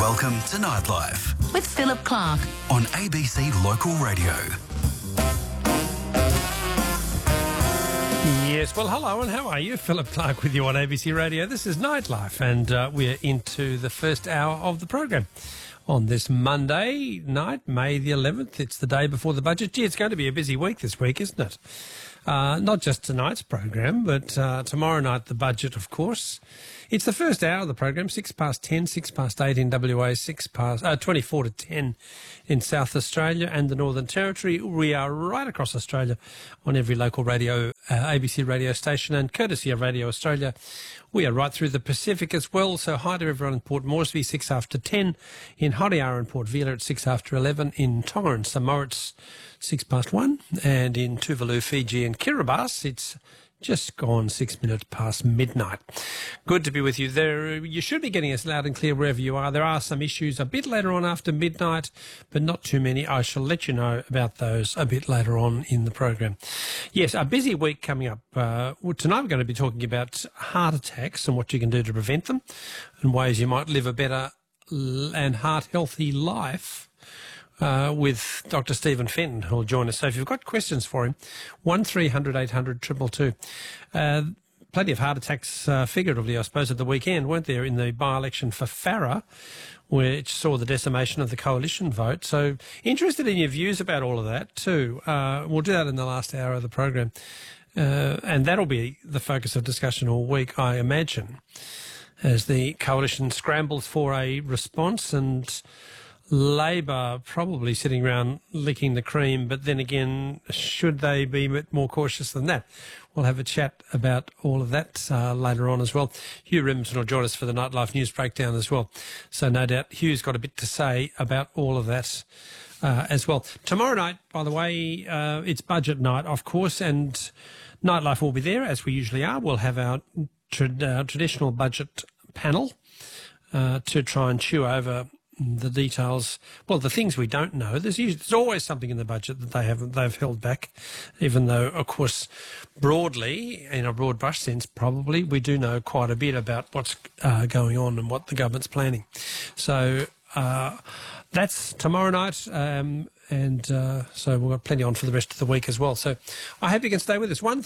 Welcome to Nightlife with Philip Clark on ABC Local Radio. Yes, well, hello and how are you? Philip Clark with you on ABC Radio. This is Nightlife and we're into the first hour of the program on this Monday night, May the 11th. It's the day before the budget. Gee, it's going to be a busy week this week, isn't it? Not just tonight's program, but tomorrow night the budget, of course. It's the first hour of the program, 6 past 10, 6 past 8 in WA, 24 to 10 in South Australia and the Northern Territory. We are right across Australia on every local radio, ABC radio station, and courtesy of Radio Australia, we are right through the Pacific as well. So hi to everyone in Port Moresby, 6 after 10, in Honiara and Port Vila at 6 after 11, in Tonga and St Moritz, 6 past 1, and in Tuvalu, Fiji and Kiribati, it's just gone 6 minutes past midnight. Good to be with you there. You should be getting us loud and clear wherever you are. There are some issues a bit later on after midnight, but not too many. I shall let you know about those a bit later on in the program. Yes, a busy week coming up. Tonight we're going to be talking about heart attacks and what you can do to prevent them and ways you might live a better and heart-healthy life. With Dr. Stephen Fenton, who will join us. So if you've got questions for him, 1300 800 222. Plenty of heart attacks, figuratively, I suppose, at the weekend, weren't there, in the by-election for Farrer, which saw the decimation of the coalition vote. So interested in your views about all of that too. We'll do that in the last hour of the program. And that'll be the focus of discussion all week, I imagine, as the coalition scrambles for a response, and Labor probably sitting around licking the cream, but then again, should they be a bit more cautious than that? We'll have a chat about all of that later on as well. Hugh Rimson will join us for the Nightlife News Breakdown as well. So no doubt Hugh's got a bit to say about all of that as well. Tomorrow night, by the way, it's budget night, of course, and Nightlife will be there, as we usually are. We'll have our traditional budget panel to try and chew over the details, well, the things we don't know. There's always something in the budget that they've held back, even though, of course, broadly, in a broad brush sense, probably we do know quite a bit about what's going on and what the government's planning. So that's tomorrow night, so we've got plenty on for the rest of the week as well. So I hope you can stay with us.